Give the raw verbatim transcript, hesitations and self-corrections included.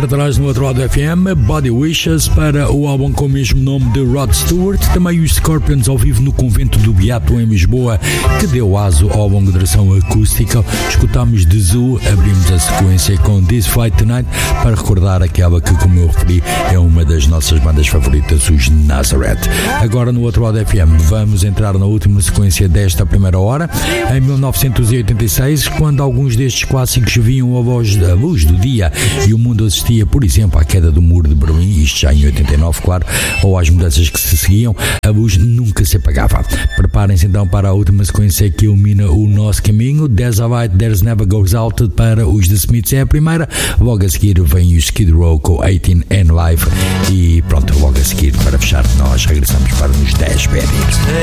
para trás no outro lado do F M, Body Wishes para o álbum com o mesmo nome de Rod Stewart, também os Scorpions ao vivo no Convento do Beato em Lisboa, que deu aso ao longa duração acústica. Escutámos The Zoo, abrimos a sequência com This Fight Tonight, para recordar aquela que, como eu referi, é uma das nossas bandas favoritas, os Nazareth. Agora no outro lado do F M vamos entrar na última sequência desta primeira hora, em mil novecentos e oitenta e seis, quando alguns destes clássicos viam a luz, a luz do dia e o mundo assistia, por exemplo, à queda do muro de Berlim, isto já em oitenta e nove, claro, ou às mudanças que se seguiam, a luz nunca se apagava. Preparem-se então para a última sequência que ilumina o nosso caminho. There's a Light, There's Never Goes Out para os The Smiths é a primeira, logo a seguir vem o Skid Row com eighteen and Life e pronto, logo a seguir, para fechar, nós regressamos para os dez B D.